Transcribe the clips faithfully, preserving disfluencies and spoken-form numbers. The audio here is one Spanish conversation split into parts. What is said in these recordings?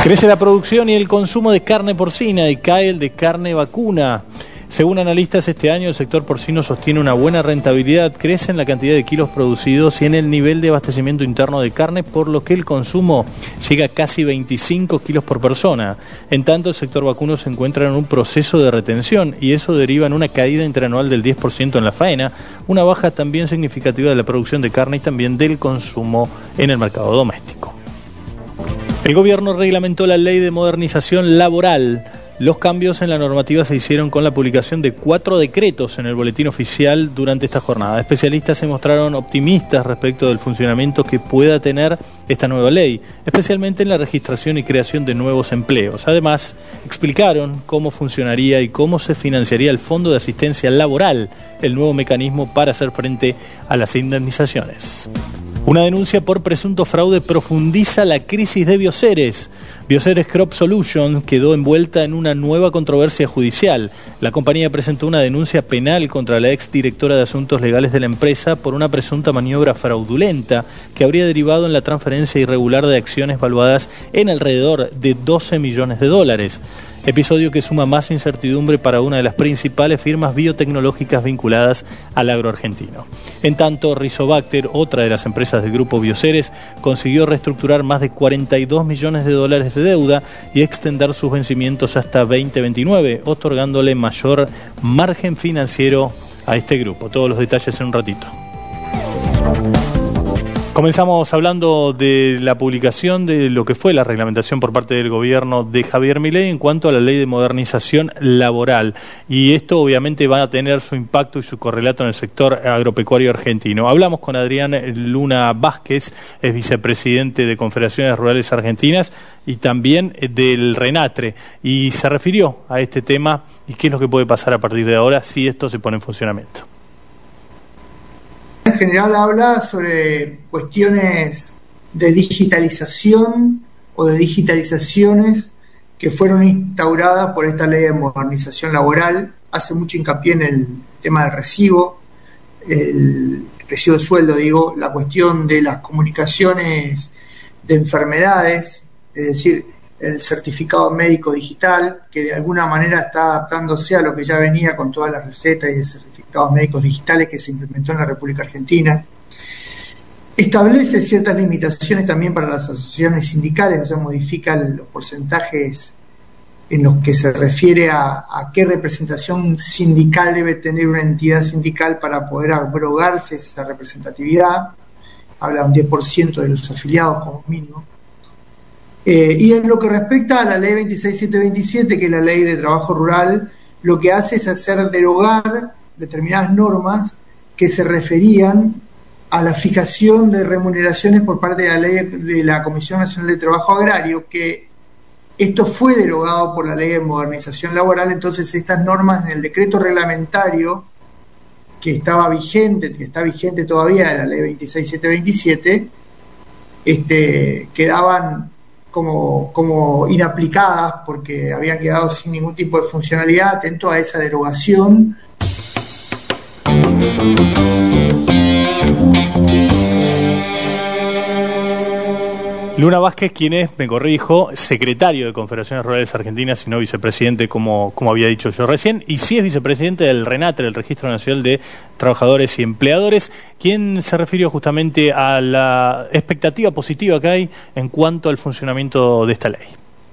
Crece la producción y el consumo de carne porcina y cae el de carne vacuna. Según analistas, este año el sector porcino sostiene una buena rentabilidad, crece en la cantidad de kilos producidos y en el nivel de abastecimiento interno de carne, por lo que el consumo llega a casi veinticinco kilos por persona. En tanto, el sector vacuno se encuentra en un proceso de retención y eso deriva en una caída interanual del diez por ciento en la faena, una baja también significativa de la producción de carne y también del consumo en el mercado doméstico. El gobierno reglamentó la ley de modernización laboral. Los cambios en la normativa se hicieron con la publicación de cuatro decretos en el boletín oficial durante esta jornada. Especialistas se mostraron optimistas respecto del funcionamiento que pueda tener esta nueva ley, especialmente en la registración y creación de nuevos empleos. Además, explicaron cómo funcionaría y cómo se financiaría el Fondo de Asistencia Laboral, el nuevo mecanismo para hacer frente a las indemnizaciones. Una denuncia por presunto fraude profundiza la crisis de Bioceres. Bioceres Crop Solution quedó envuelta en una nueva controversia judicial. La compañía presentó una denuncia penal contra la exdirectora de Asuntos Legales de la empresa por una presunta maniobra fraudulenta que habría derivado en la transferencia irregular de acciones valuadas en alrededor de doce millones de dólares. Episodio que suma más incertidumbre para una de las principales firmas biotecnológicas vinculadas al agro argentino. En tanto, Rizobacter, otra de las empresas del grupo Bioceres, consiguió reestructurar más de cuarenta y dos millones de dólares de deuda y extender sus vencimientos hasta veinte veintinueve, otorgándole mayor margen financiero a este grupo. Todos los detalles en un ratito. Comenzamos hablando de la publicación de lo que fue la reglamentación por parte del gobierno de Javier Milei en cuanto a la ley de modernización laboral. Y esto obviamente va a tener su impacto y su correlato en el sector agropecuario argentino. Hablamos con Adrián Luna Vázquez, es vicepresidente de Confederaciones Rurales Argentinas y también del RENATRE. Y se refirió a este tema y qué es lo que puede pasar a partir de ahora si esto se pone en funcionamiento. En general habla sobre cuestiones de digitalización o de digitalizaciones que fueron instauradas por esta ley de modernización laboral. Hace mucho hincapié en el tema del recibo, el recibo de sueldo, digo, la cuestión de las comunicaciones de enfermedades, es decir, el certificado médico digital, que de alguna manera está adaptándose a lo que ya venía con todas las recetas y certificados médicos digitales que se implementó en la República Argentina. Establece ciertas limitaciones también para las asociaciones sindicales, o sea, modifica los porcentajes en los que se refiere a, a qué representación sindical debe tener una entidad sindical para poder abrogarse esa representatividad. Habla de un diez por ciento de los afiliados como mínimo. Eh, y en lo que respecta a la ley veintiséis mil setecientos veintisiete, que es la ley de trabajo rural, lo que hace es hacer derogar determinadas normas que se referían a la fijación de remuneraciones por parte de la ley de la Comisión Nacional de Trabajo Agrario, que esto fue derogado por la ley de modernización laboral. Entonces estas normas en el decreto reglamentario que estaba vigente, que está vigente todavía de la ley veintiséis mil setecientos veintisiete, este, quedaban Como, como inaplicadas porque habían quedado sin ningún tipo de funcionalidad, atento a esa derogación. Luna Vázquez, quien es, me corrijo, secretario de Confederaciones Rurales Argentinas y no vicepresidente, como, como había dicho yo recién, y sí es vicepresidente del RENATRE, el Registro Nacional de Trabajadores y Empleadores, quien se refirió justamente a la expectativa positiva que hay en cuanto al funcionamiento de esta ley.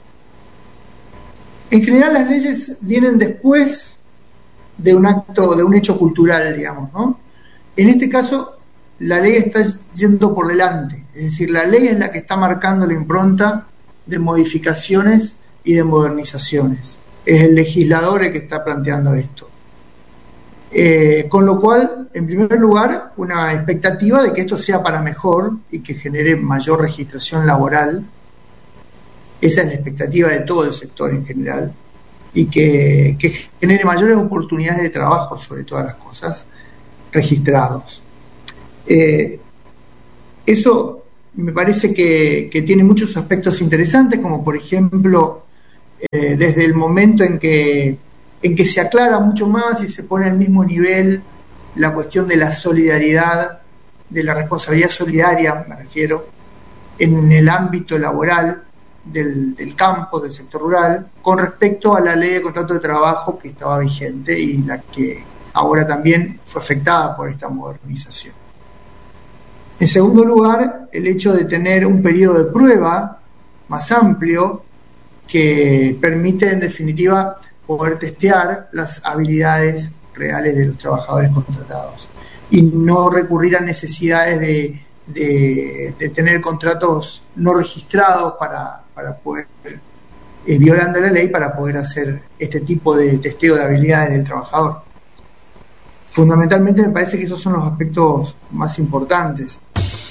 En general las leyes vienen después de un acto, de un hecho cultural, digamos, ¿no? En este caso, la ley está yendo por delante, es decir, la ley es la que está marcando la impronta de modificaciones y de modernizaciones. Es el legislador el que está planteando esto. Eh, con lo cual, en primer lugar, una expectativa de que esto sea para mejor y que genere mayor registración laboral. Esa es la expectativa de todo el sector en general, y que, que genere mayores oportunidades de trabajo, sobre todas las cosas, registrados. Eh, eso me parece que, que tiene muchos aspectos interesantes, como por ejemplo, eh, desde el momento en que, en que se aclara mucho más y se pone al mismo nivel la cuestión de la solidaridad, de la responsabilidad solidaria, me refiero, en el ámbito laboral, del, del campo, del sector rural, con respecto a la ley de contrato de trabajo que estaba vigente y la que ahora también fue afectada por esta modernización. En segundo lugar, el hecho de tener un periodo de prueba más amplio que permite, en definitiva, poder testear las habilidades reales de los trabajadores contratados y no recurrir a necesidades de, de, de tener contratos no registrados para, para poder, eh, violando la ley, para poder hacer este tipo de testeo de habilidades del trabajador. Fundamentalmente me parece que esos son los aspectos más importantes.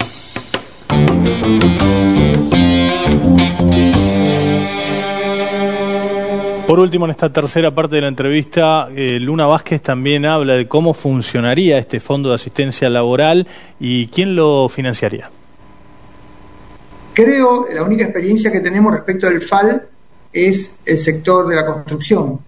Por último, en esta tercera parte de la entrevista, eh, Luna Vázquez también habla de cómo funcionaría este fondo de asistencia laboral y quién lo financiaría. Creo, la única experiencia que tenemos respecto del F A L es el sector de la construcción.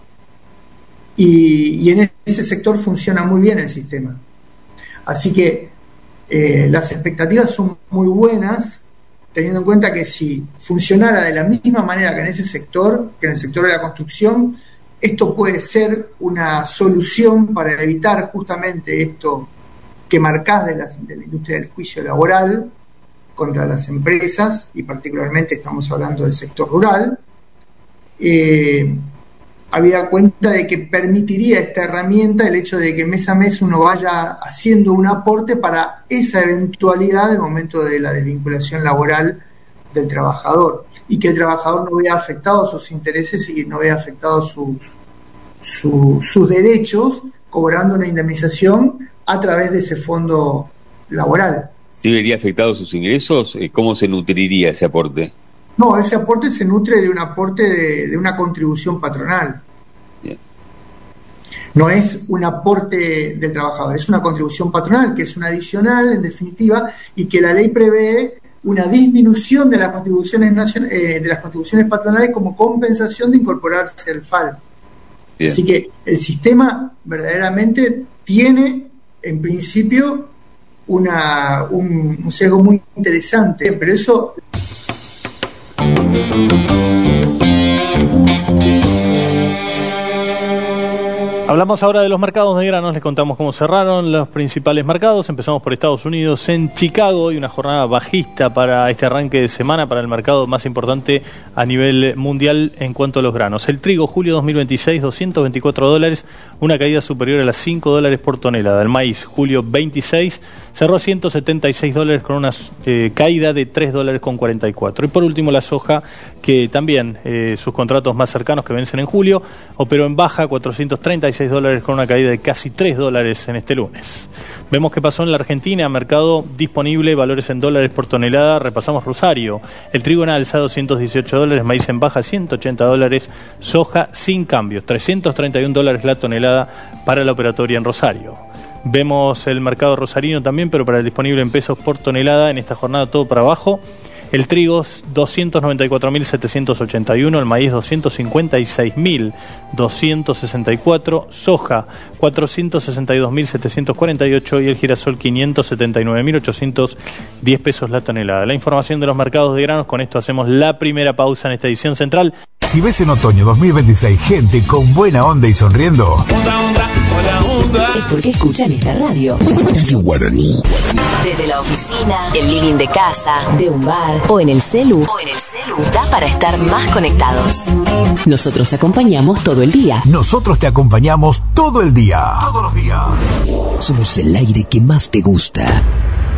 Y, y en ese sector funciona muy bien el sistema. Así que eh, las expectativas son muy buenas, teniendo en cuenta que si funcionara de la misma manera que en ese sector, que en el sector de la construcción, esto puede ser una solución para evitar justamente esto que marcás de la, de la industria del juicio laboral contra las empresas, y particularmente estamos hablando del sector rural. Eh, habida cuenta de que permitiría esta herramienta el hecho de que mes a mes uno vaya haciendo un aporte para esa eventualidad del momento de la desvinculación laboral del trabajador, y que el trabajador no vea afectados sus intereses y no vea afectados sus, su, sus derechos, cobrando una indemnización a través de ese fondo laboral. ¿Sí vería afectados sus ingresos? ¿Cómo se nutriría ese aporte? No, ese aporte se nutre de un aporte de, de una contribución patronal. Bien. No es un aporte del trabajador, es una contribución patronal, que es una adicional, en definitiva, y que la ley prevé una disminución de las contribuciones nacion- eh, de las contribuciones patronales como compensación de incorporarse al F A L. Bien. Así que el sistema verdaderamente tiene, en principio, una, un, un sesgo muy interesante, pero eso... Hablamos ahora de los mercados de granos, les contamos cómo cerraron los principales mercados. Empezamos por Estados Unidos, en Chicago, y una jornada bajista para este arranque de semana para el mercado más importante a nivel mundial en cuanto a los granos. El trigo, julio dos mil veintiséis, doscientos veinticuatro dólares, una caída superior a las cinco dólares por tonelada. El maíz, julio veintiséis, cerró ciento setenta y seis dólares con una eh, caída de tres dólares con cuarenta y cuatro. Y por último la soja, que también eh, sus contratos más cercanos que vencen en julio, operó en baja, cuatrocientos treinta y seis dólares con una caída de casi tres dólares en este lunes. Vemos qué pasó en la Argentina, mercado disponible, valores en dólares por tonelada. Repasamos Rosario, el trigo en alza doscientos dieciocho dólares, maíz en baja ciento ochenta dólares, soja sin cambios, trescientos treinta y un dólares la tonelada para la operatoria en Rosario. Vemos el mercado rosarino también, pero para el disponible en pesos por tonelada, en esta jornada todo para abajo. El trigo doscientos noventa y cuatro mil setecientos ochenta y uno, el maíz doscientos cincuenta y seis mil doscientos sesenta y cuatro, soja cuatrocientos sesenta y dos mil setecientos cuarenta y ocho y el girasol quinientos setenta y nueve mil ochocientos diez pesos la tonelada. La información de los mercados de granos, con esto hacemos la primera pausa en esta edición central. Si ves en otoño dos mil veintiséis gente con buena onda y sonriendo, onda, onda, hola, onda, es porque escuchan esta radio. Radio Guaraní. Desde la oficina, el living de casa, de un bar o en el celu. O en el celu. Da para estar más conectados. Nosotros acompañamos todo el día. Nosotros te acompañamos todo el día. Todos los días. Somos el aire que más te gusta.